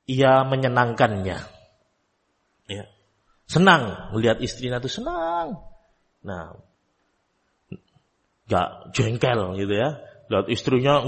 ia menyenangkannya. Ya. Senang melihat istrinya itu senang. Nah, enggak jengkel gitu ya. Lihat istrinya,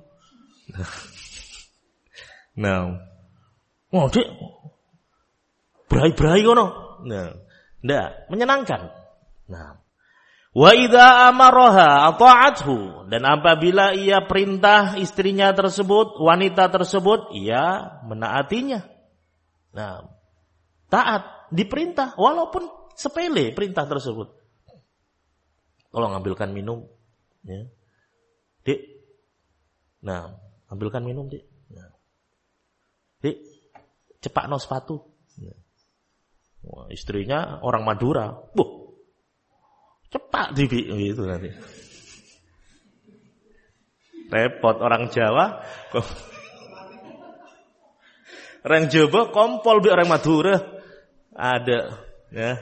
Nah, dik berai-berai kono. Nah, enggak, menyenangkan. Nah, wa idza amaraha ata'athu, dan apabila ia perintah istrinya tersebut, wanita tersebut, ia menaatinya. Nah, taat, diperintah walaupun sepele perintah tersebut. Kalau ngambilkan minum, ya. Dik. Nah, ambilkan minum, Dik. Nah. Dik, cepakno sepatu. Nah. Wah, istrinya orang Madura. Cepat gitu nanti. Repot orang Jawa. Orang Jawa kompol bi orang Madura. Ada, ya.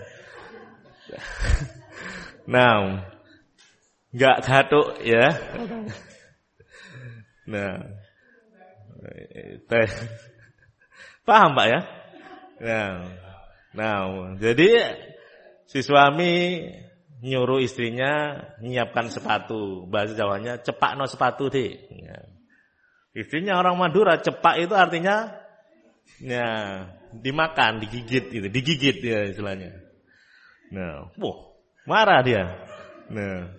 Nah, enggak gathuk ya. Nah. Paham Pak ya? Nah, jadi si suami nyuruh istrinya nyiapkan sepatu. Bahasa Jawanya cepakno sepatu, Dik. Ya. Istrinya orang Madura, cepak itu artinya ya, dimakan, digigit gitu, digigit ya istilahnya. Nah, marah dia. Nah.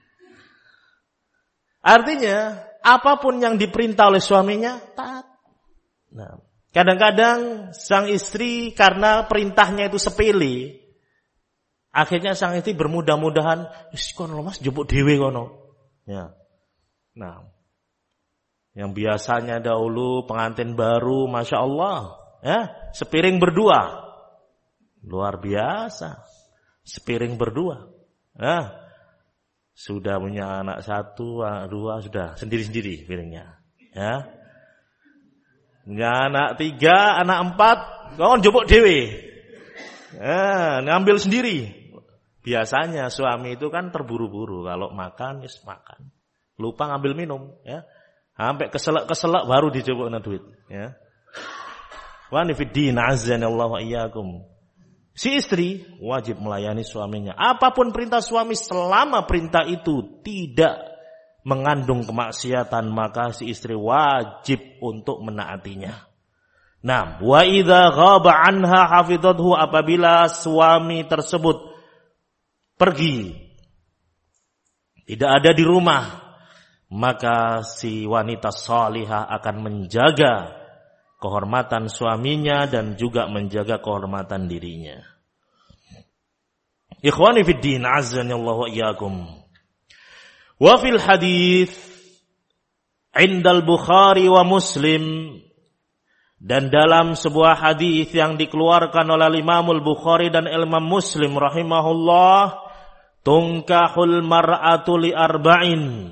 Artinya apapun yang diperintah oleh suaminya taat. Nah, kadang-kadang sang istri karena perintahnya itu sepele, akhirnya sang istri bermudah-mudahan, wis kono Mas jupuk dhewe kono. Ya. Nah, yang biasanya dahulu pengantin baru, Masya Allah, ya, sepiring berdua. Luar biasa. Sepiring berdua. Ya. Sudah punya anak 1, anak 2, sudah sendiri-sendiri piringnya. Ya. Punya anak 3, anak 4, kon jupuk dhewe. Ya, ngambil sendiri. Biasanya suami itu kan terburu-buru, kalau makan, makan. Lupa ngambil minum, ya. Sampai keselak baru dijupukna duit, ya. Wa nifiddin azzanallahu wa iyyakum. Si istri wajib melayani suaminya. Apapun perintah suami, selama perintah itu tidak mengandung kemaksiatan, maka si istri wajib untuk menaatinya. Nah, wa idza ghaba anha hafizathu, apabila suami tersebut pergi, tidak ada di rumah, maka si wanita salihah akan menjaga kehormatan suaminya dan juga menjaga kehormatan dirinya. Ikhwani fid din, azzanallahu wa iyyakum. Wa fil hadits indal Bukhari wa Muslim, dan dalam sebuah hadis yang dikeluarkan oleh Imam Al-Bukhari dan Imam Muslim rahimahullah, tunkahul mar'atu li arba'in,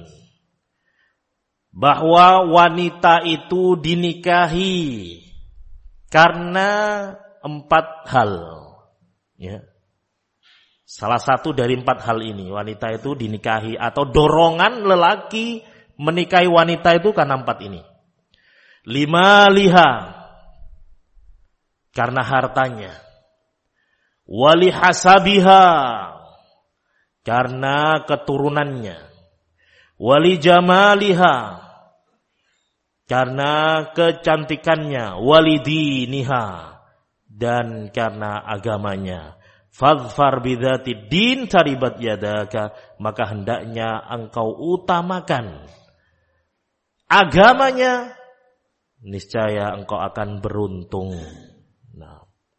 bahwa wanita itu dinikahi karena 4 hal. Ya. Salah satu dari 4 hal ini, wanita itu dinikahi atau dorongan lelaki menikahi wanita itu karena 4 ini. 5 liha, karena hartanya. Wali hasabiha, karena keturunannya. Wali jamaliha, karena kecantikannya. Walidiniha, dan karena agamanya. Fadfar bidzatid din taribat yadaka, maka hendaknya engkau utamakan agamanya, niscaya engkau akan beruntung. Nah,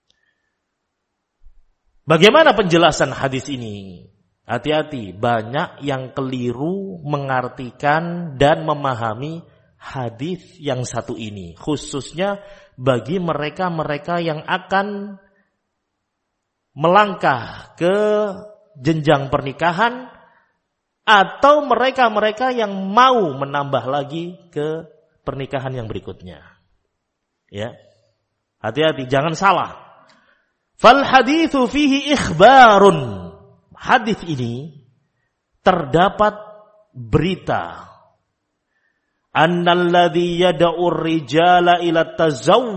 bagaimana penjelasan hadis ini? Hati-hati, banyak yang keliru mengartikan dan memahami hadis yang satu ini, khususnya bagi mereka-mereka yang akan melangkah ke jenjang pernikahan atau mereka-mereka yang mau menambah lagi ke pernikahan yang berikutnya. Ya. Hati-hati, jangan salah. Fal haditsu fihi ikhbarun. Hadis ini terdapat berita annalladzi yad'ur rijala ila tazawwuj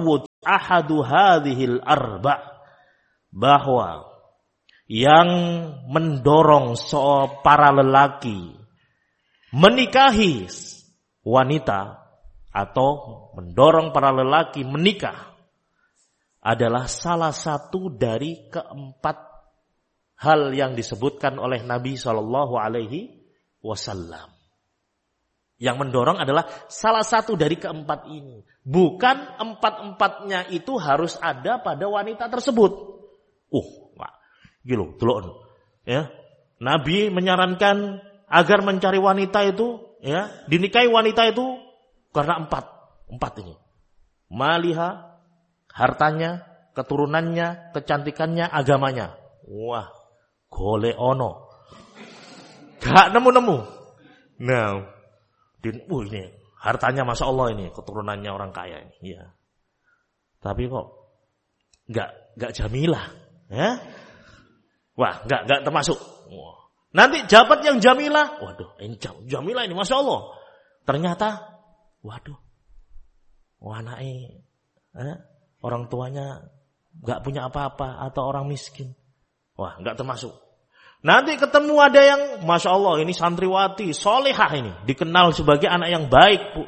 ahadu hadhil arba, bahwa yang mendorong para lelaki menikahi wanita atau mendorong para lelaki menikah adalah salah satu dari keempat hal yang disebutkan oleh Nabi Shallallahu Alaihi Wasallam. Yang mendorong adalah salah satu dari keempat ini. Bukan empat-empatnya itu harus ada pada wanita tersebut. Gila, ya. Nabi menyarankan agar mencari wanita itu, ya, dinikahi wanita itu karena empat ini. Maliha, hartanya, keturunannya, kecantikannya, agamanya. Wah, golek ono. Gak nemu-nemu. Nah, ini hartanya Masya Allah ini, keturunannya orang kaya ini. Ya. Tapi kok gak jamilah, ya? Wah, gak termasuk. Wah. Nanti jabat yang jamilah, waduh, ini jamilah ini Masya Allah. Ternyata, waduh, anaknya, orang tuanya gak punya apa-apa atau orang miskin. Wah, gak termasuk. Nanti ketemu ada yang Masya Allah ini santriwati, solehah ini. Dikenal sebagai anak yang baik, Bu.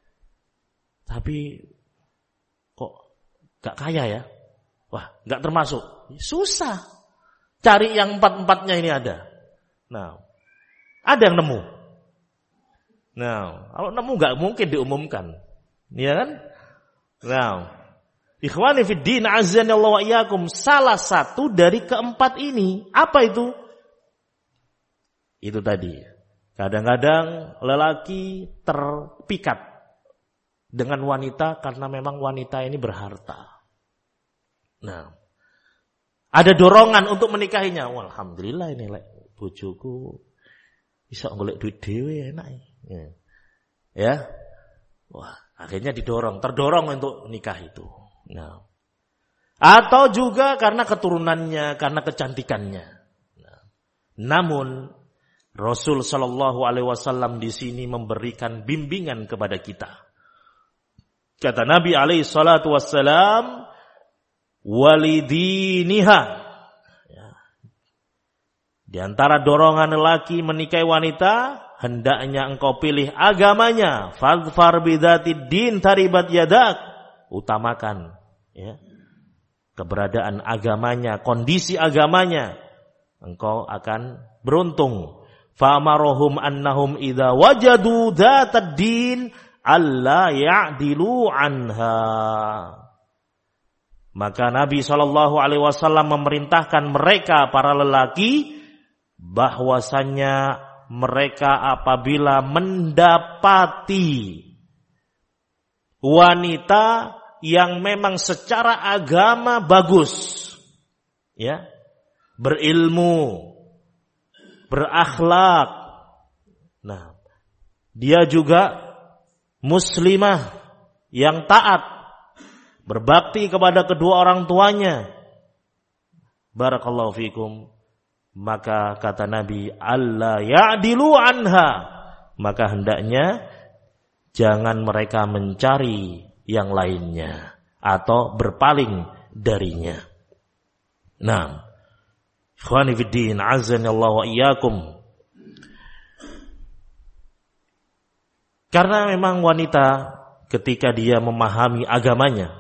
Tapi kok gak kaya ya? Wah, gak termasuk. Susah. Cari yang empat-empatnya ini ada. Nah, ada yang nemu. Nah, kalau nemu gak mungkin diumumkan. Iya kan? Nah, ikhwani fiddin azza wa iyyakum, salah satu dari keempat ini apa itu? Itu tadi. Kadang-kadang lelaki terpikat dengan wanita karena memang wanita ini berharta. Nah, ada dorongan untuk menikahinya. Alhamdulillah ini bojoku bisa golek duit dhewe enak. Ya. Wah, akhirnya terdorong untuk nikah itu. Nah. Atau juga karena keturunannya, karena kecantikannya. Nah. Namun Rasul sallallahu alaihi wasallam di sini memberikan bimbingan kepada kita. Kata Nabi alaihi salatu wassalam, walidiniha. Ya. Di antara dorongan lelaki menikahi wanita, hendaknya engkau pilih agamanya. Fadfar bidzatid din taribat yadak. Utamakan, ya, keberadaan agamanya, kondisi agamanya. Engkau akan beruntung. Fa'amarohum annahum idza wajadu dzatad din alla ya'dilu anha. Maka Nabi sallallahu alaihi wasallam memerintahkan mereka para lelaki bahwasannya mereka apabila mendapati wanita yang memang secara agama bagus, ya, berilmu, berakhlak. Nah, dia juga muslimah yang taat, berbakti kepada kedua orang tuanya. Barakallahu fikum. Maka kata Nabi, alla ya'dilu anha. Maka hendaknya jangan mereka mencari yang lainnya atau berpaling darinya. Nah, ikhwani fiddin, azanillahu wa iyyakum. Karena memang wanita ketika dia memahami agamanya,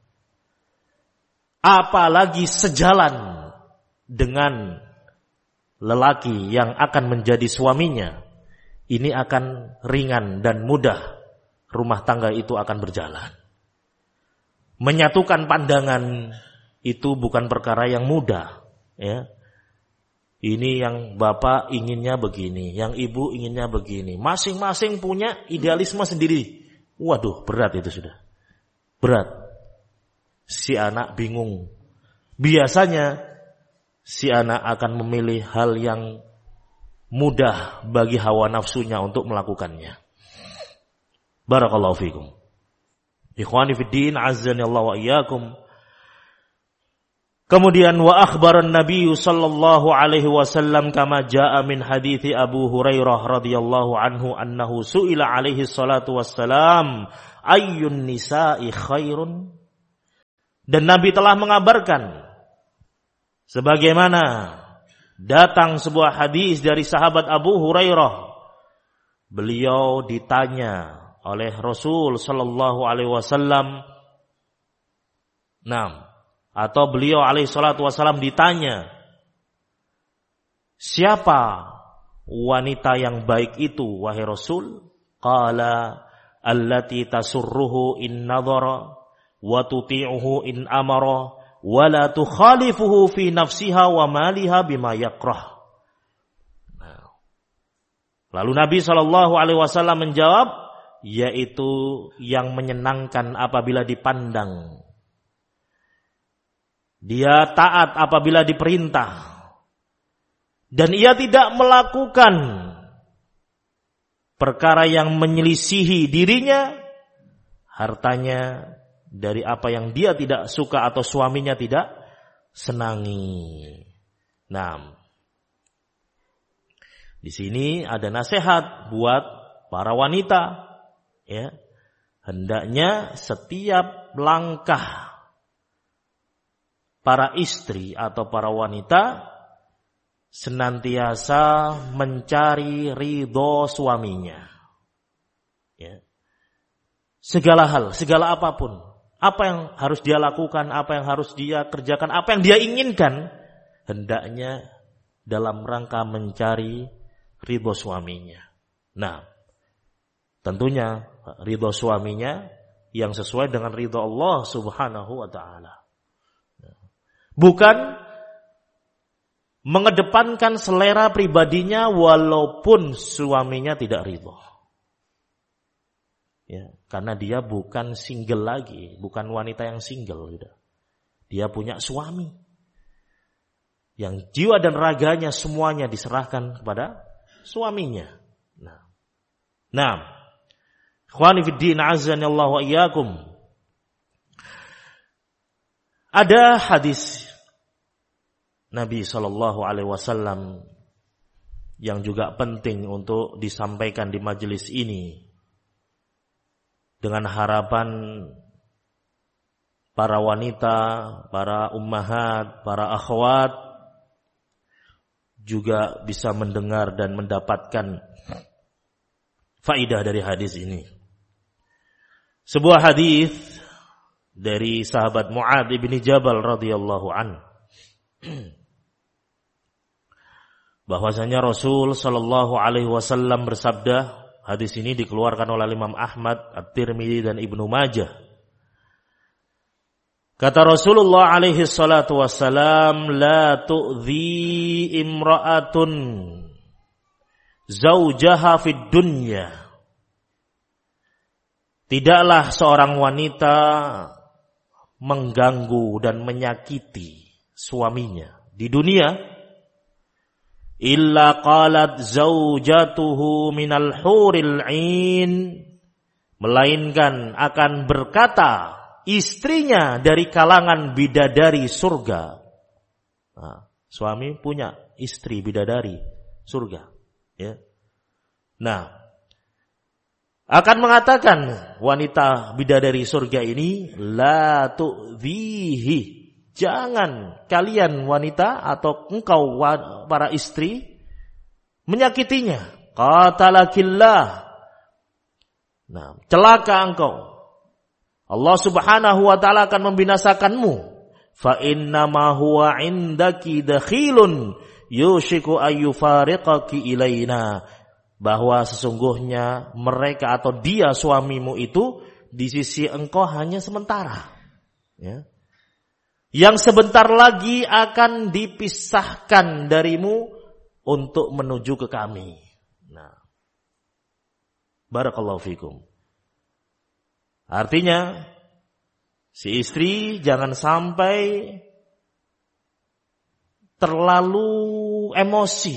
apalagi sejalan dengan lelaki yang akan menjadi suaminya, ini akan ringan dan mudah, rumah tangga itu akan berjalan. Menyatukan pandangan itu bukan perkara yang mudah, ya. Ini yang bapak inginnya begini, yang ibu inginnya begini. Masing-masing punya idealisme sendiri. Waduh, berat itu sudah. Berat. Si anak bingung. Biasanya si anak akan memilih hal yang mudah bagi hawa nafsunya untuk melakukannya. Barakallahu fikum. Ikhwani fiddin, azzanillahu wa iyyakum. Kemudian wa akhbaran Nabi sallallahu alaihi wasallam kama jaa min hadithi Abu Hurairah radhiyallahu anhu annahu su'ila alaihi salatu wassalam ayyun nisa'i khairun. Dan Nabi telah mengabarkan sebagaimana datang sebuah hadis dari sahabat Abu Hurairah. Beliau ditanya oleh Rasul sallallahu alaihi wasallam. Atau beliau alaihi salatu wasallam ditanya, siapa wanita yang baik itu wahai Rasul? Qala allati tasurruhu in nadhara wa tuti'uhu in amara wa la tukhalifuhu fi nafsiha wa maliha bima yakrah. Lalu Nabi SAW menjawab, yaitu yang menyenangkan apabila dipandang. Dia taat apabila diperintah. Dan ia tidak melakukan perkara yang menyelisihi dirinya, hartanya, dari apa yang dia tidak suka atau suaminya tidak senangi. Di sini ada nasihat buat para wanita, ya. Hendaknya setiap langkah para istri atau para wanita senantiasa mencari ridho suaminya. Ya. Segala hal, segala apapun, apa yang harus dia lakukan, apa yang harus dia kerjakan, apa yang dia inginkan, hendaknya dalam rangka mencari ridho suaminya. Tentunya ridho suaminya yang sesuai dengan ridho Allah Subhanahu wa ta'ala. Bukan mengedepankan selera pribadinya walaupun suaminya tidak ridho. Ya, karena dia bukan single lagi, bukan wanita yang single. Dia punya suami yang jiwa dan raganya semuanya diserahkan kepada suaminya. Ikhwani fiddin azanillahu wa iyyakum. Ada hadis Nabi sallallahu alaihi wasallam yang juga penting untuk disampaikan di majelis ini dengan harapan para wanita, para ummahat, para akhwat juga bisa mendengar dan mendapatkan faidah dari hadis ini. Sebuah hadis dari sahabat Mu'adz bin Jabal radhiyallahu an, bahwasanya Rasul sallallahu alaihi wasallam bersabda, hadis ini dikeluarkan oleh Imam Ahmad, At-Tirmidzi dan Ibnu Majah. Kata Rasulullah alaihi salatu wassalam, la tu'dhi imra'atun zaujaha fid dunya. Tidaklah seorang wanita mengganggu dan menyakiti suaminya di dunia, illa qalat zaujatuhu minal huril 'ain, melainkan akan berkata istrinya dari kalangan bidadari surga. Suami punya istri bidadari surga, ya. Akan mengatakan wanita bidadari surga ini, la tu'dhihi, jangan kalian wanita atau engkau para istri menyakitinya. Qatalakillah, celaka engkau, Allah Subhanahu wa ta'ala akan membinasakanmu. Fa innama huwa indaki dakhilun yushiku ayyufariqaki ilaina, bahwa sesungguhnya mereka atau dia suamimu itu di sisi engkau hanya sementara, ya. Yang sebentar lagi akan dipisahkan darimu untuk menuju ke kami. Barakallahu fikum. Artinya, si istri jangan sampai terlalu emosi.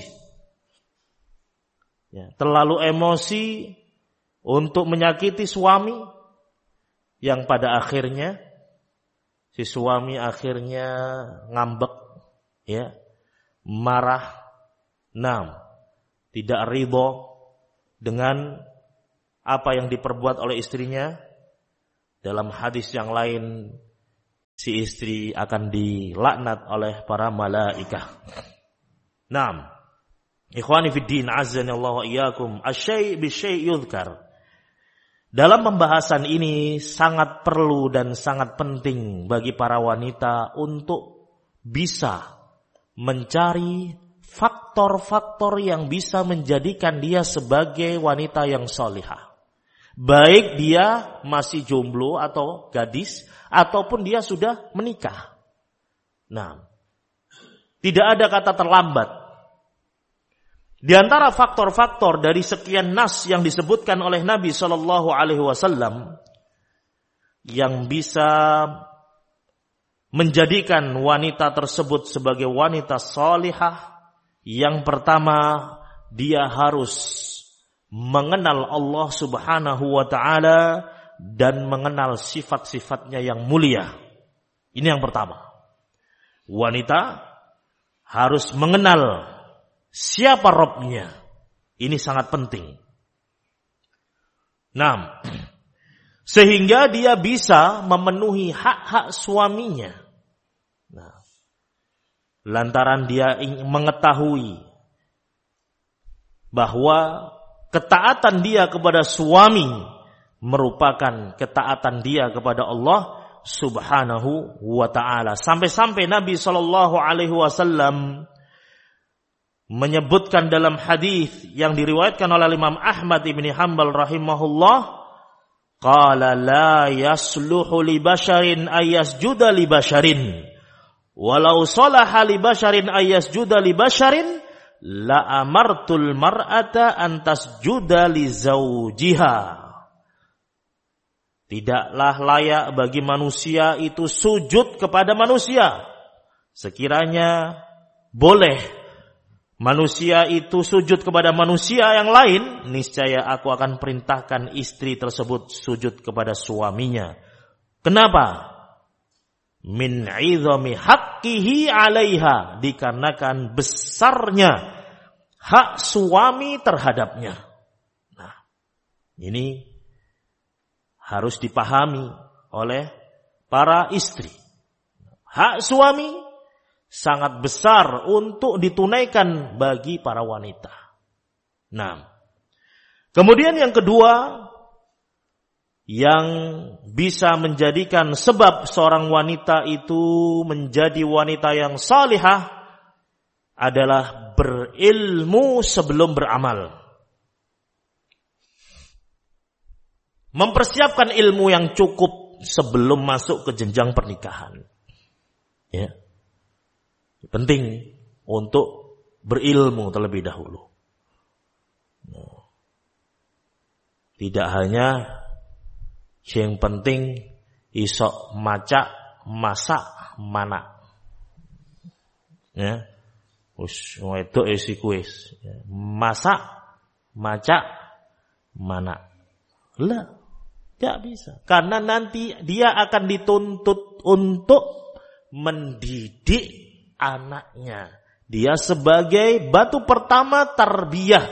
Ya, terlalu emosi untuk menyakiti suami, yang pada akhirnya si suami akhirnya ngambek, ya, marah, tidak ridho dengan apa yang diperbuat oleh istrinya. Dalam hadis yang lain, si istri akan dilaknat oleh para malaikah. Naam. Ikhwani fid din, azanillahu wa iyyakum, asy-syai' bisyai' yudhkar. Dalam pembahasan ini sangat perlu dan sangat penting bagi para wanita untuk bisa mencari faktor-faktor yang bisa menjadikan dia sebagai wanita yang salihah. Baik dia masih jomblo atau gadis, ataupun dia sudah menikah. Nah, tidak ada kata terlambat. Di antara faktor-faktor dari sekian nas yang disebutkan oleh Nabi SAW yang bisa menjadikan wanita tersebut sebagai wanita salihah, yang pertama dia harus mengenal Allah Subhanahu wa taala dan mengenal sifat-sifatnya yang mulia. Ini yang pertama. Wanita harus mengenal siapa Rabbnya. Ini sangat penting. Nah, sehingga dia bisa memenuhi hak-hak suaminya. Nah, lantaran dia mengetahui bahwa ketaatan dia kepada suami merupakan ketaatan dia kepada Allah Subhanahu wa ta'ala. Sampai-sampai Nabi SAW menyebutkan dalam hadis yang diriwayatkan oleh Imam Ahmad ibn Hanbal rahimahullah, qala la yasluhu li basharin ayasjuda li basharin walau salaha li basharin ayasjuda li basharin la amartul mar'ata an tasjuda li zawjiha. Tidaklah layak bagi manusia itu sujud kepada manusia. Sekiranya boleh manusia itu sujud kepada manusia yang lain, niscaya aku akan perintahkan istri tersebut sujud kepada suaminya. Kenapa? Min 'idhami haqqihi 'alaiha, dikarenakan besarnya hak suami terhadapnya. Nah, ini harus dipahami oleh para istri. Hak suami sangat besar untuk ditunaikan bagi para wanita. Nah, kemudian yang kedua yang bisa menjadikan sebab seorang wanita itu menjadi wanita yang salihah adalah berilmu sebelum beramal. Mempersiapkan ilmu yang cukup sebelum masuk ke jenjang pernikahan. Ya. Penting untuk berilmu terlebih dahulu. Tidak hanya yang penting isok maca masak mana. Ya. Wis wedok isiku wis. Masak maca mana. Lah, tidak bisa. Karena nanti dia akan dituntut untuk mendidik anaknya. Dia sebagai batu pertama tarbiyah.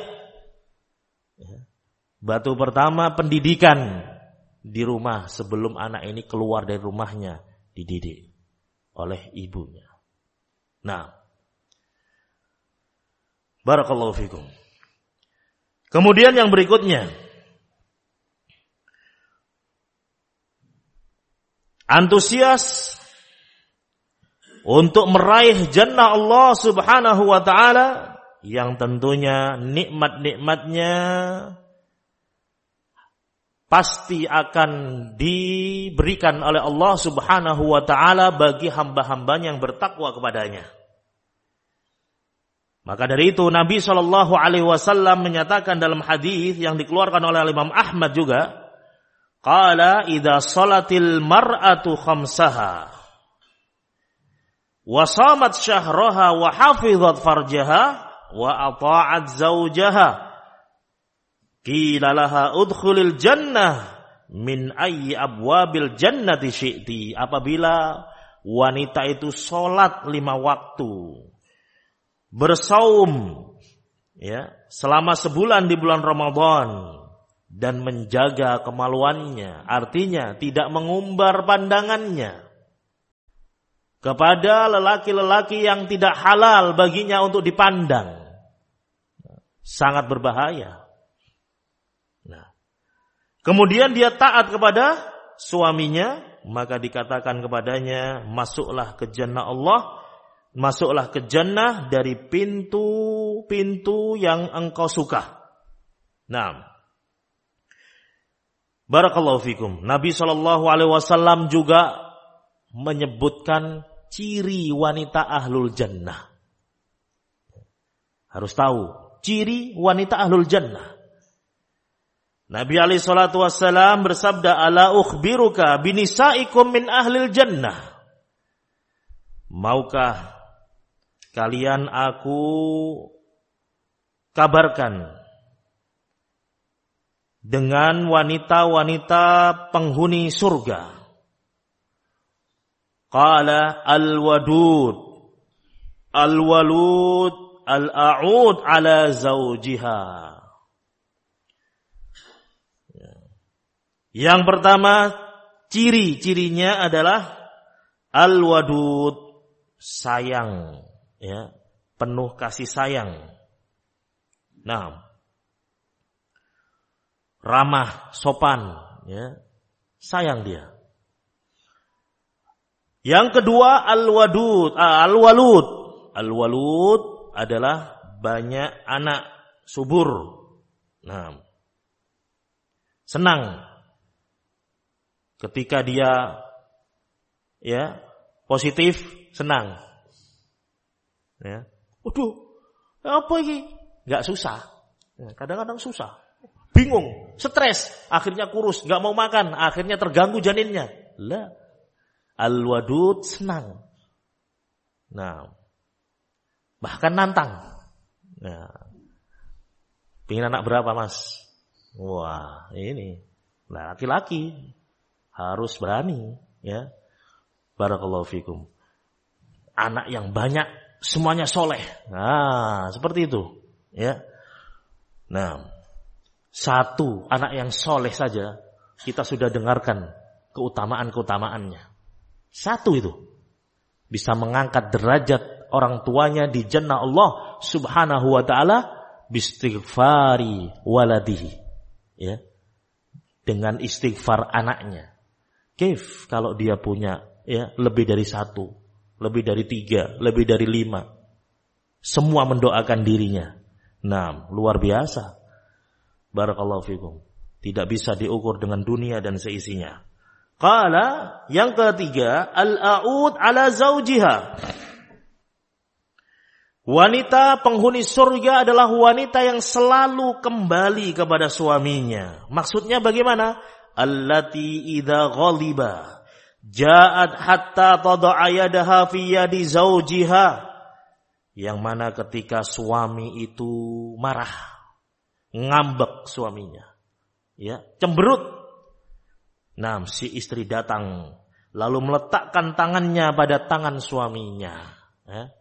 Batu pertama pendidikan di rumah sebelum anak ini keluar dari rumahnya, dididik oleh ibunya. Nah, barakallahu fikum. Kemudian yang berikutnya, antusias untuk meraih jannah Allah Subhanahu wa ta'ala, yang tentunya nikmat-nikmatnya pasti akan diberikan oleh Allah Subhanahu wa ta'ala bagi hamba-hambanya yang bertakwa kepadanya. Maka dari itu Nabi SAW menyatakan dalam hadis yang dikeluarkan oleh Imam Ahmad juga, qala idza salatil mar'atu khamsaha wa shamat syahraha wa hafizat farjaha wa ata'at zawjaha qila laha udkhulil jannah min ayyi abwabil jannati syi'ti. Apabila wanita itu salat 5 waktu, bersaum ya selama sebulan di bulan Ramadan dan menjaga kemaluannya, artinya tidak mengumbar pandangannya, kepada lelaki-lelaki yang tidak halal baginya untuk dipandang. Sangat berbahaya. Nah, kemudian dia taat kepada suaminya, maka dikatakan kepadanya, masuklah ke jannah Allah, masuklah ke jannah dari pintu-pintu yang engkau suka. Nah, barakallahu fikum. Nabi SAW juga menyebutkan ciri wanita ahlul jannah. Harus tahu ciri wanita ahlul jannah. Nabi SAW bersabda, ala ukhbiruka binisaikum min ahlil jannah. Maukah kalian aku kabarkan dengan wanita-wanita penghuni surga? Qala al-wadud, al-walud, al-a'ud ala zawjiha. Yang pertama, ciri-cirinya adalah al-wadud, sayang, ya, penuh kasih sayang. Nah, ramah, sopan, ya, sayang dia. Yang kedua, al-wadud, al-walud. Al-walud adalah banyak anak, subur. Nah, senang ketika dia, ya, positif, senang. Ya. Waduh, apa ini? Enggak susah. Ya, kadang-kadang susah. Bingung, stres, akhirnya kurus, enggak mau makan, akhirnya terganggu janinnya. Lah, al-wadud senang. Nah, bahkan nantang. Nah, pingin anak berapa, Mas? Wah, ini. Nah, laki-laki harus berani, ya. Barakallahu fikum. Anak yang banyak, semuanya soleh. Nah, seperti itu, ya. Nah, satu anak yang soleh saja kita sudah dengarkan keutamaan-keutamaannya. Satu itu bisa mengangkat derajat orang tuanya di jannah Allah Subhanahu wa taala bistighfari waladihi, ya. Dengan istighfar anaknya. Kif kalau dia punya, ya, lebih dari 1, lebih dari 3, lebih dari 5, semua mendoakan dirinya. Nah, luar biasa. Barakallahu fikum. Tidak bisa diukur dengan dunia dan seisinya. Qala, yang ketiga, al-a'ud ala zawjiha. Wanita penghuni surga adalah wanita yang selalu kembali kepada suaminya. Maksudnya bagaimana? Allati idza ghaliba ja'at hatta tada'a yadaha fi yadi zawjiha. Yang mana ketika suami itu marah, ngambek suaminya, ya, cemberut. Nah, si istri datang lalu meletakkan tangannya pada tangan suaminya, ya.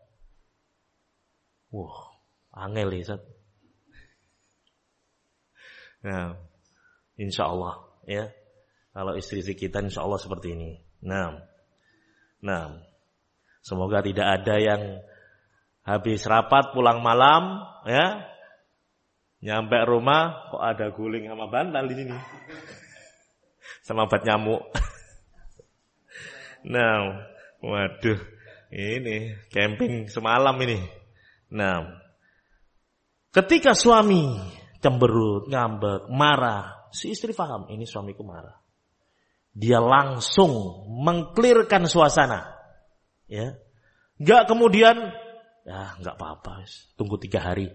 Wah, angel ya. Nah, insyaallah, ya, kalau istri kita insyaallah seperti ini. Nah, semoga tidak ada yang habis rapat pulang malam, ya, nyampe rumah kok ada guling sama bantal di sini, sama obat nyamuk. Nah, waduh, ini camping semalam ini. Nah, ketika suami cemberut, ngambek, marah, si istri paham ini suamiku marah. Dia langsung mengklirkan suasana, ya, nggak kemudian, ya nggak apa-apa, tunggu 3 hari.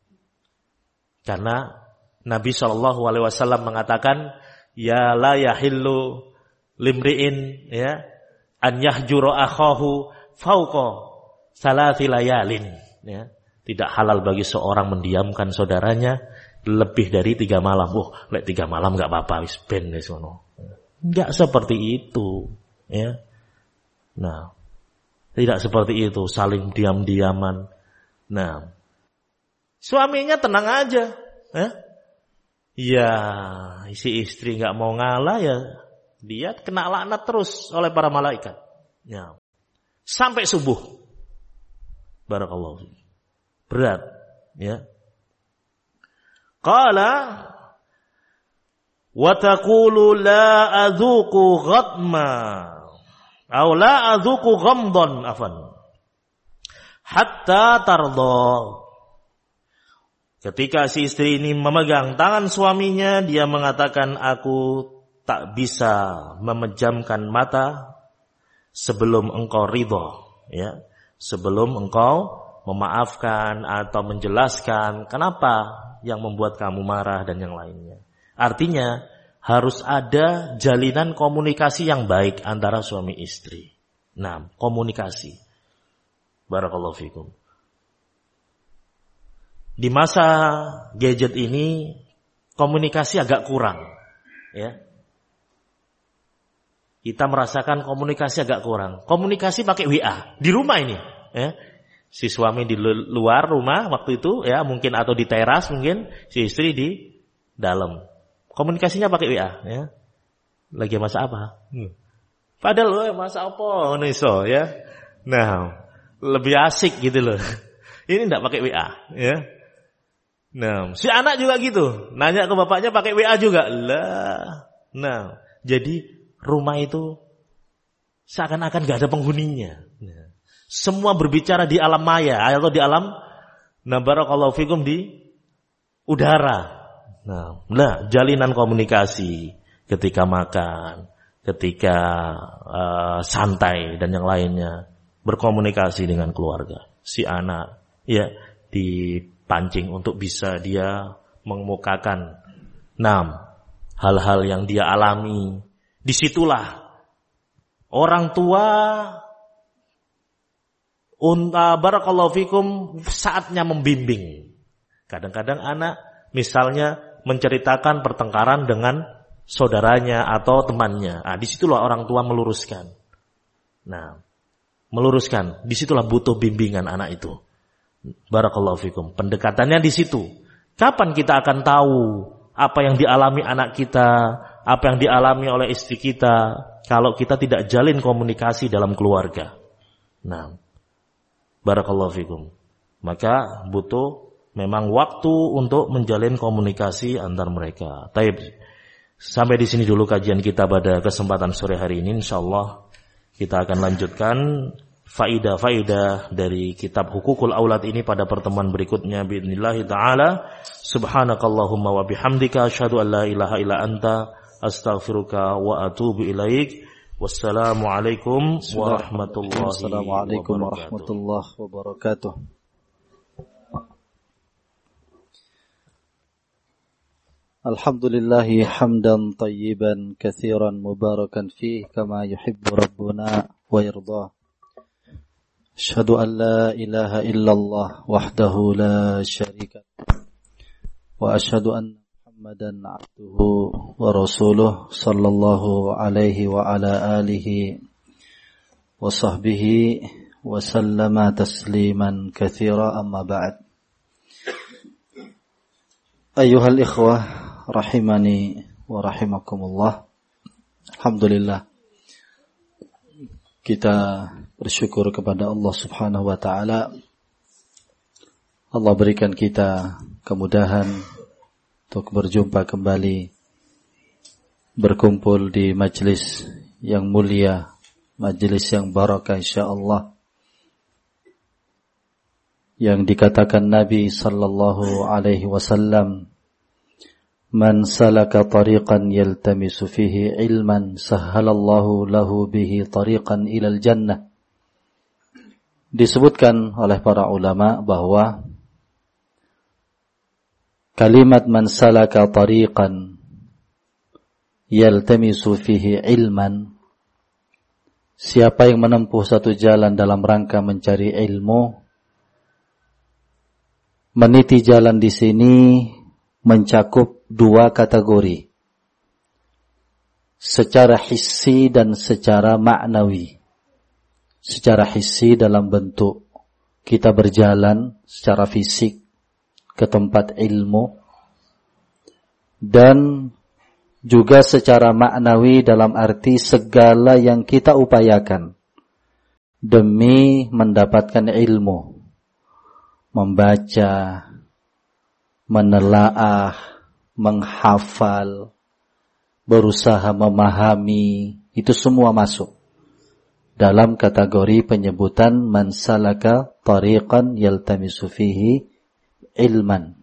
Karena Nabi SAW mengatakan, ya la yahillu limri'in, ya, an yahjura akhahu fauqa salathi layalin, ya. Tidak halal bagi seorang mendiamkan saudaranya lebih dari 3 malam. Wah, lek 3 malam enggak apa-apa, wis ben wis ngono. Enggak seperti itu, ya. Nah, tidak seperti itu, saling diam-diaman. Nah, suaminya tenang aja, ya. Ya, si istri enggak mau ngalah, ya dia kena laknat terus oleh para malaikat. Ya. sampai subuh. Barakallahu. Berat, ya. Qala wa taqulu la adzuqu ghatma aw la adzuqu ghamdan afan hatta tardha. Ketika si istri ini memegang tangan suaminya, dia mengatakan, aku tak bisa memejamkan mata sebelum engkau ridha, ya, sebelum engkau memaafkan atau menjelaskan kenapa yang membuat kamu marah dan yang lainnya. Artinya harus ada jalinan komunikasi yang baik antara suami istri. Nah, komunikasi. Barakallahu fikum. Di masa gadget ini komunikasi agak kurang, ya. Kita merasakan komunikasi agak kurang. Komunikasi pakai WA di rumah ini, ya. Si suami di luar rumah waktu itu, ya, mungkin atau di teras mungkin, si istri di dalam. Komunikasinya pakai WA, ya. Lagi masak apa? Padahal masak apa niso, ya. Nah, lebih asik gitu loh. Ini enggak pakai WA, ya. Nah, si anak juga gitu, nanya ke bapaknya pakai WA juga. Lah. Nah, jadi rumah itu seakan-akan gak ada penghuninya. Nah, semua berbicara di alam maya atau di alam barakallahu fikum di udara. Nah, jalinan komunikasi ketika makan, ketika santai dan yang lainnya, berkomunikasi dengan keluarga. Si anak, ya, dipancing untuk bisa dia mengemukakan hal-hal yang dia alami. Disitulah orang tua barakallahu fikum saatnya membimbing. Kadang-kadang anak misalnya menceritakan pertengkaran dengan saudaranya atau temannya. Disitulah orang tua meluruskan. Meluruskan. Disitulah butuh bimbingan anak itu. Barakallahu fikum. Pendekatannya di situ. Kapan kita akan tahu apa yang dialami anak kita, apa yang dialami oleh istri kita, kalau kita tidak jalin komunikasi dalam keluarga. Barakallahu fikum. Maka butuh memang waktu untuk menjalin komunikasi antar mereka. Taib. Sampai di sini dulu kajian kita pada kesempatan sore hari ini. Insyaallah kita akan lanjutkan faidah-faidah dari kitab Hukukul Aulad ini pada pertemuan berikutnya biidznillah taala. Subhanakallahumma wa bihamdika asyhadu an la ilaha illa anta astaghfiruka wa atubu ilaik. Wassalamualaikum warahmatullahi wabarakatuh. Alhamdulillahi hamdan tayyiban katsiran mubarakan fihi kama yuhibbu rabbuna wa yardah. Asyhadu an la ilaha illallah wahdahu la syarika wa asyhadu anna Muhammadan abduhu wa rasuluh sallallahu alaihi wa ala alihi wa sahbihi wa sallama tasliman katsira amma ba'd. Ayyuhal ikhwah rahimani wa rahimakumullah. Alhamdulillah kita bersyukur kepada Allah Subhanahu wa taala. Allah berikan kita kemudahan untuk berjumpa kembali, berkumpul di majlis yang mulia, majlis yang barakah insyaallah, yang dikatakan Nabi sallallahu alaihi wasallam, man salaka tariqan yaltamisu fihi ilman sahhalallahu lahu bihi tariqan ilal jannah. Disebutkan oleh para ulama bahwa kalimat man salaka tariqan yaltamisu fihi ilman, siapa yang menempuh satu jalan dalam rangka mencari ilmu, meniti jalan di sini mencakup dua kategori, secara hissi dan secara maknawi. Secara hissi dalam bentuk kita berjalan secara fisik ke tempat ilmu, dan juga secara maknawi dalam arti segala yang kita upayakan demi mendapatkan ilmu, membaca, menelaah, menghafal, berusaha memahami, itu semua masuk dalam kategori penyebutan man salaka tariqan yaltamisu fihi ilman.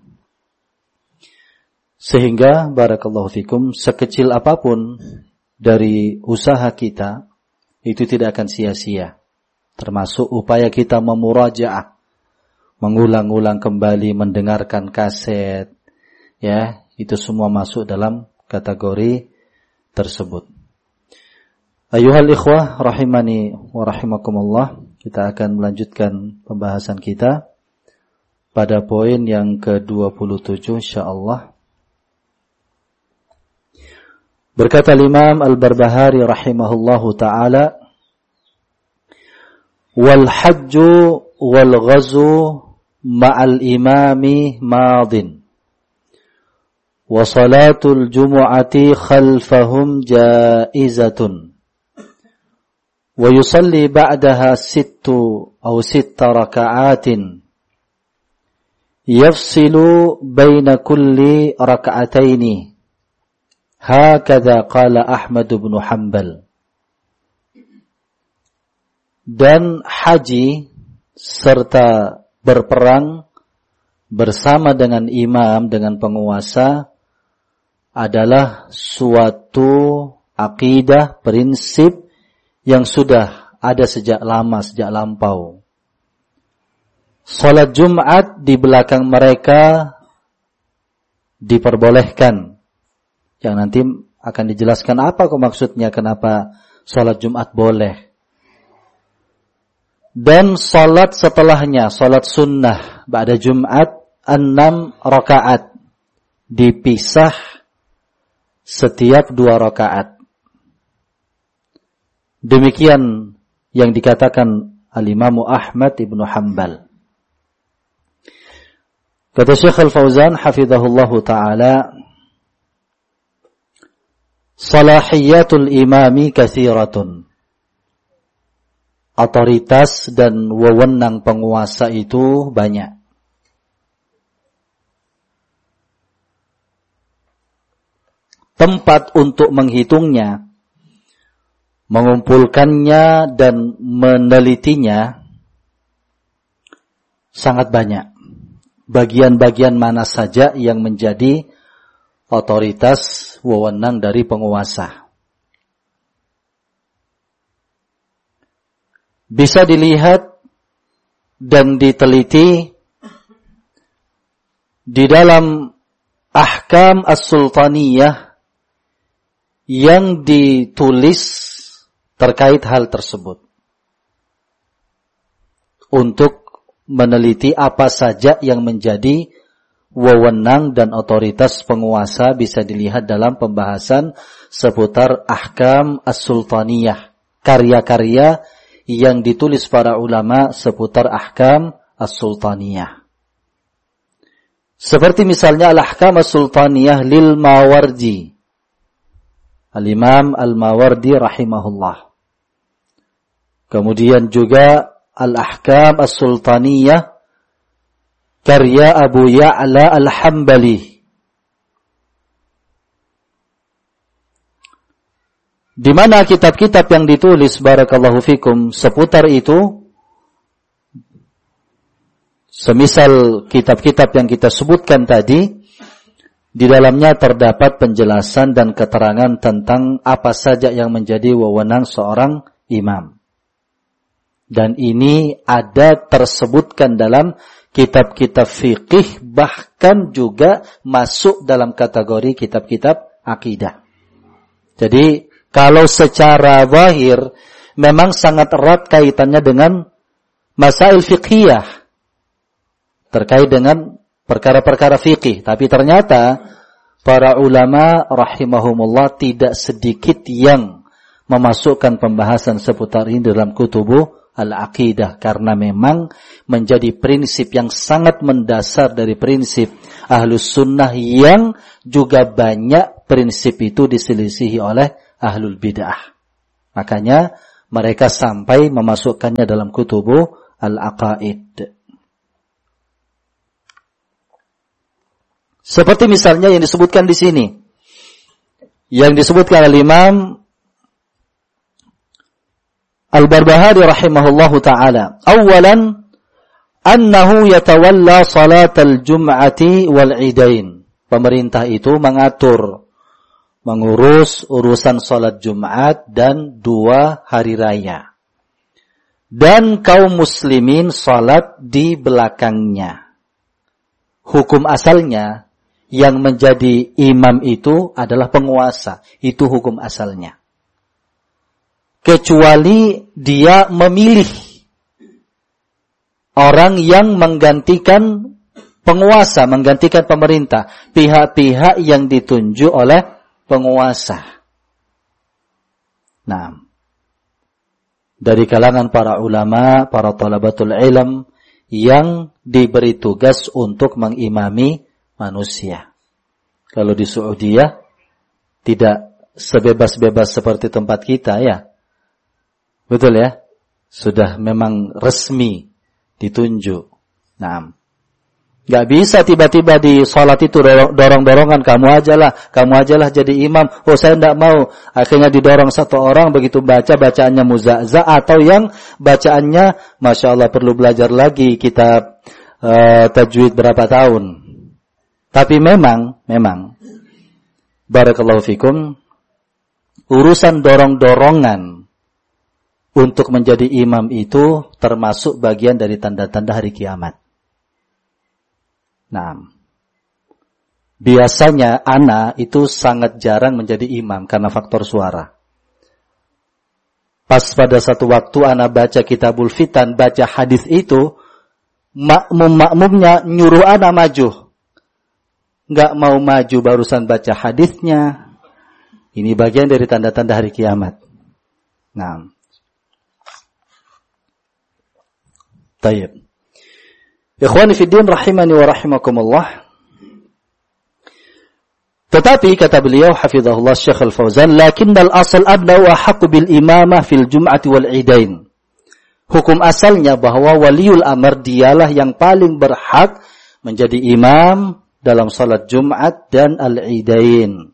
Sehingga barakallahu fikum, sekecil apapun dari usaha kita itu tidak akan sia-sia. Termasuk upaya kita memurajaah, mengulang-ulang kembali, mendengarkan kaset, ya, itu semua masuk dalam kategori tersebut. Ayuhal ikhwah rahimani wa rahimakumullah, kita akan melanjutkan pembahasan kita pada poin yang ke-27 insyaallah. Berkata Imam Al-Barbahari rahimahullahu ta'ala, wal hajju wal ghazu ma'al imami madin wa salatul jumu'ati khalfahum jaizatun wa yusalli ba'daha sittu raka'atin yafsilu baina kulli raka'ataini. Hakadha qala Ahmad bin Hanbal. Dan haji serta berperang bersama dengan imam, dengan penguasa adalah suatu akidah, prinsip yang sudah ada sejak lama, sejak lampau. Salat Jumat di belakang mereka diperbolehkan. Yang nanti akan dijelaskan apa kok maksudnya, kenapa salat Jumat boleh. Dan salat setelahnya, salat sunnah ba'da Jumat 6 rakaat, dipisah setiap 2 rakaat. Demikian yang dikatakan Al-Imam Ahmad ibn Hanbal. Kata Syekh Al-Fauzan hafizahullahu ta'ala, salahiyatul imami katsiratun. Otoritas dan wewenang penguasa itu banyak. Tempat untuk menghitungnya, mengumpulkannya dan menelitinya sangat banyak. Bagian-bagian mana saja yang menjadi otoritas wewenang dari penguasa. Bisa dilihat dan diteliti di dalam ahkam as-sultaniyah yang ditulis terkait hal tersebut. Untuk meneliti apa saja yang menjadi wewenang dan otoritas penguasa bisa dilihat dalam pembahasan seputar ahkam as-sultaniyah, karya-karya yang ditulis para ulama seputar ahkam as-sultaniyah. Seperti misalnya al-ahkam as-sultaniyah lil Mawardi, Al-Imam Al-Mawardi rahimahullah. Kemudian juga al-ahkam as-sultaniyah karya Abu Ya'la Al-Hambali. Di mana kitab-kitab yang ditulis barakallahu fikum seputar itu, semisal kitab-kitab yang kita sebutkan tadi, di dalamnya terdapat penjelasan dan keterangan tentang apa saja yang menjadi wewenang seorang imam. Dan ini ada tersebutkan dalam kitab-kitab fiqih, bahkan juga masuk dalam kategori kitab-kitab akidah. Jadi kalau secara zahir memang sangat erat kaitannya dengan masail fiqhiyah terkait dengan perkara-perkara fiqih, tapi ternyata para ulama rahimahumullah tidak sedikit yang memasukkan pembahasan seputar ini dalam kutubu al-aqidah, karena memang menjadi prinsip yang sangat mendasar dari prinsip ahlus sunnah, yang juga banyak prinsip itu diselisihi oleh ahlul bid'ah. Makanya mereka sampai memasukkannya dalam kutubu al-aqaid. Seperti misalnya yang disebutkan di sini. Yang disebutkan oleh Imam Al-Barbahari rahimahullahu ta'ala. Awalan, annahu yatawalla salatal jum'ati wal idain. Pemerintah itu mengurus urusan salat Jumat dan 2 hari raya. Dan kaum muslimin salat di belakangnya. Hukum asalnya, yang menjadi imam itu adalah penguasa. Itu hukum asalnya. Kecuali dia memilih orang yang menggantikan penguasa, menggantikan pemerintah. Pihak-pihak yang ditunjuk oleh penguasa. Nah, dari kalangan para ulama, para thalabatul ilm yang diberi tugas untuk mengimami manusia. Kalau di Saudiyah tidak sebebas-bebas seperti tempat kita ya. Betul ya? Sudah memang resmi ditunjuk. Nah, gak bisa tiba-tiba di sholat itu dorong-dorongan, kamu ajalah jadi imam. Oh, saya tidak mau. Akhirnya didorong satu orang, begitu bacaannya muza'za, atau yang bacaannya Masya Allah perlu belajar lagi kitab tajwid berapa tahun. Tapi memang barakallahu fikum, urusan dorong-dorongan untuk menjadi imam itu termasuk bagian dari tanda-tanda hari kiamat. Nah, biasanya anak itu sangat jarang menjadi imam karena faktor suara. Pas pada satu waktu anak baca kitabul fitan, baca hadis itu, makmumnya nyuruh anak maju. Enggak mau maju barusan baca hadisnya. Ini bagian dari tanda-tanda hari kiamat. Nah. Tayyib. Ikhwani fi din rahimani wa rahimakumullah. Tetapi kata beliau hafizahullah Syekh Al-Fauzan, lakinnal asal abna wa haqqu bil imamah fil jum'ati wal idain. Hukum asalnya bahwa waliul amr dialah yang paling berhak menjadi imam dalam salat Jumat dan al-idain.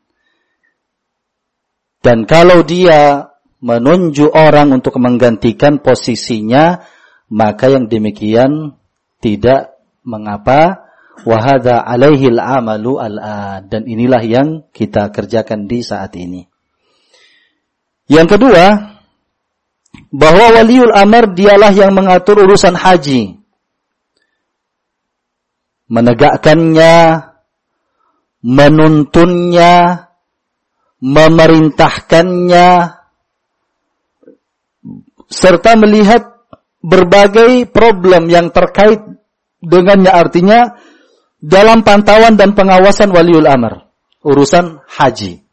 Dan kalau dia menunjuk orang untuk menggantikan posisinya, maka yang demikian tidak mengapa. Wa hadza alaihi al-amalu al-an, dan inilah yang kita kerjakan di saat ini. Yang kedua, bahwa waliul amr dialah yang mengatur urusan haji, menegakkannya, menuntunnya, memerintahkannya, serta melihat berbagai problem yang terkait dengannya, artinya dalam pantauan dan pengawasan waliul amr, urusan haji.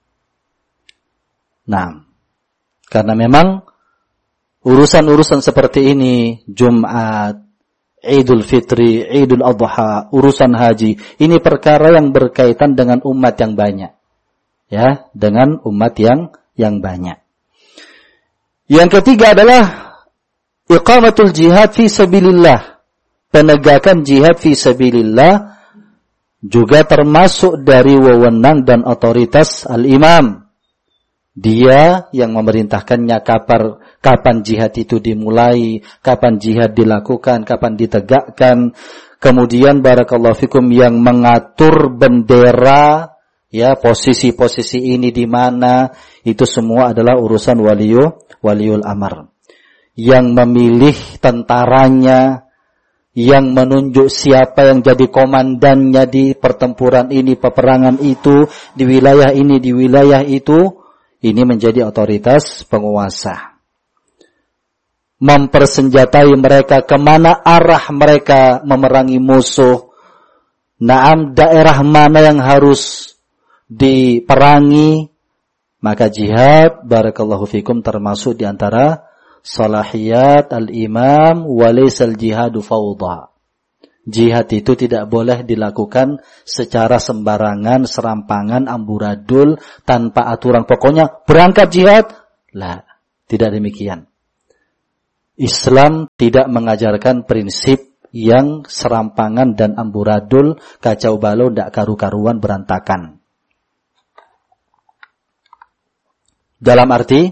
Nah, karena memang urusan-urusan seperti ini, Jumat, Idul Fitri, Idul Adha, urusan haji, ini perkara yang berkaitan dengan umat yang banyak. Ya, dengan umat yang banyak. Yang ketiga adalah iqamatul jihad fi sabilillah. Penegakan jihad fi sabilillah juga termasuk dari wewenang dan otoritas al-imam. Dia yang memerintahkannya kapan jihad itu dimulai, kapan jihad dilakukan, kapan ditegakkan. Kemudian barakallahu fikum yang mengatur bendera, ya, posisi-posisi ini di mana, itu semua adalah urusan waliul amr. Yang memilih tentaranya, yang menunjuk siapa yang jadi komandannya di pertempuran ini, peperangan itu, di wilayah ini, di wilayah itu, ini menjadi otoritas penguasa. Mempersenjatai mereka, kemana arah mereka memerangi musuh. Naam, daerah mana yang harus diperangi. Maka jihad, barakallahu fikum, termasuk di antara salahiyat al-imam, walaisal jihadu fawda. Jihad itu tidak boleh dilakukan secara sembarangan, serampangan, amburadul, tanpa aturan. Pokoknya berangkat jihad, lah, tidak demikian. Islam tidak mengajarkan prinsip yang serampangan dan amburadul, kacau balau, tidak karu-karuan, berantakan. Dalam arti,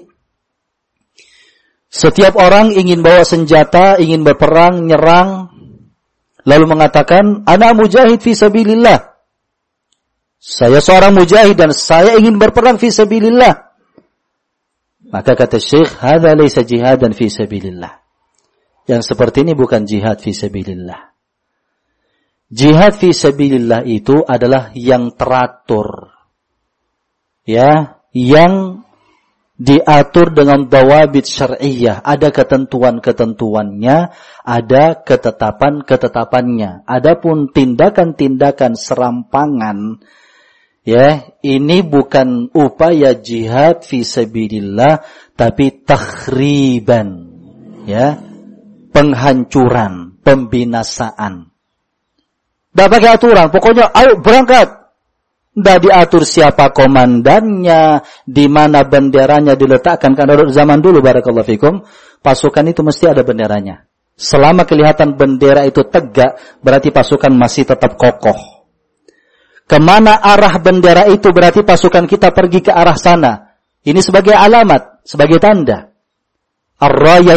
setiap orang ingin bawa senjata, ingin berperang, nyerang, lalu mengatakan, ana mujahid fi sabilillah. Saya seorang mujahid dan saya ingin berperang fi sabilillah. Maka kata Syekh, hadza laysa jihadan fi sabilillah. Yang seperti ini bukan jihad fi sabilillah. Jihad fi sabilillah itu adalah yang teratur. Ya, yang diatur dengan dawabit syar'iyyah, ada ketentuan-ketentuannya, ada ketetapan-ketetapannya. Adapun tindakan-tindakan serampangan, ya, ini bukan upaya jihad fi sabilillah, tapi takhriban, ya, penghancuran, pembinasaan. Tidak pakai aturan, pokoknya ayo berangkat. Tidak diatur siapa komandannya, di mana benderanya diletakkan. Karena zaman dulu, barakallahu fikum, pasukan itu mesti ada benderanya. Selama kelihatan bendera itu tegak, berarti pasukan masih tetap kokoh. Kemana arah bendera itu, berarti pasukan kita pergi ke arah sana. Ini sebagai alamat, sebagai tanda. Ar-raya